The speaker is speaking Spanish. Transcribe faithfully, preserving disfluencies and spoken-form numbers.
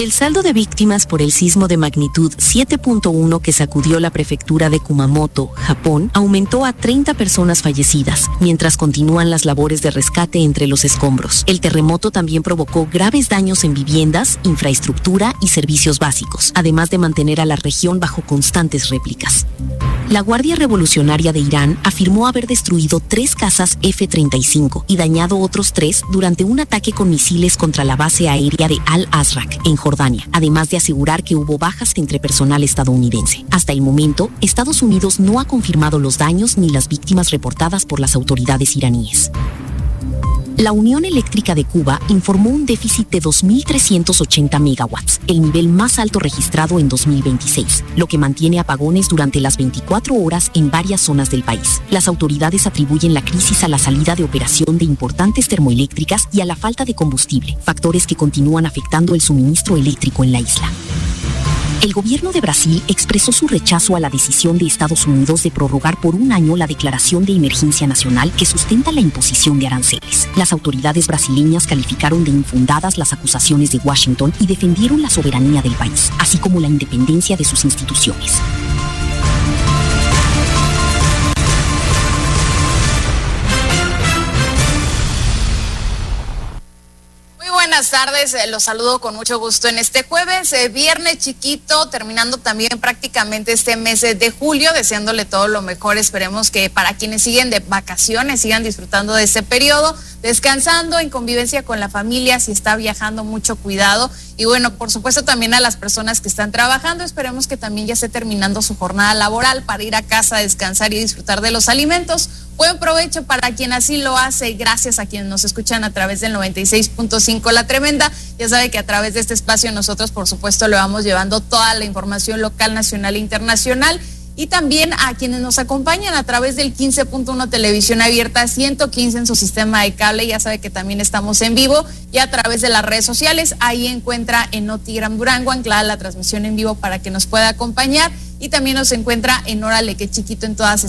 El saldo de víctimas por el sismo de magnitud siete punto uno que sacudió la prefectura de Kumamoto, Japón, aumentó a treinta personas fallecidas, mientras continúan las labores de rescate entre los escombros. El terremoto también provocó graves daños en viviendas, infraestructura y servicios básicos, además de mantener a la región bajo constantes réplicas. La Guardia Revolucionaria de Irán afirmó haber destruido tres cazas F treinta y cinco y dañado otros tres durante un ataque con misiles contra la base aérea de Al-Azraq, en Jordania, además de asegurar que hubo bajas entre personal estadounidense. Hasta el momento, Estados Unidos no ha confirmado los daños ni las víctimas reportadas por las autoridades iraníes. La Unión Eléctrica de Cuba informó un déficit de dos mil trescientos ochenta megawatts, el nivel más alto registrado en dos mil veintiséis, lo que mantiene apagones durante las veinticuatro horas en varias zonas del país. Las autoridades atribuyen la crisis a la salida de operación de importantes termoeléctricas y a la falta de combustible, factores que continúan afectando el suministro eléctrico en la isla. El gobierno de Brasil expresó su rechazo a la decisión de Estados Unidos de prorrogar por un año la declaración de emergencia nacional que sustenta la imposición de aranceles. Las autoridades brasileñas calificaron de infundadas las acusaciones de Washington y defendieron la soberanía del país, así como la independencia de sus instituciones. Buenas tardes, eh, los saludo con mucho gusto en este jueves, eh, viernes chiquito, terminando también prácticamente este mes de julio, deseándole todo lo mejor. Esperemos que para quienes siguen de vacaciones sigan disfrutando de este periodo, descansando en convivencia con la familia, si está viajando, mucho cuidado. Y bueno, por supuesto también a las personas que están trabajando, esperemos que también ya esté terminando su jornada laboral para ir a casa a descansar y disfrutar de los alimentos. Buen provecho para quien así lo hace y gracias a quienes nos escuchan a través del noventa y seis punto cinco La Tremenda. Ya sabe que a través de este espacio nosotros por supuesto le vamos llevando toda la información local, nacional e internacional. Y también a quienes nos acompañan a través del quince punto uno Televisión Abierta, ciento quince en su sistema de cable, ya sabe que también estamos en vivo y a través de las redes sociales, ahí encuentra en Notigram Durango anclada la transmisión en vivo para que nos pueda acompañar y también nos encuentra en Órale que Chiquito en todas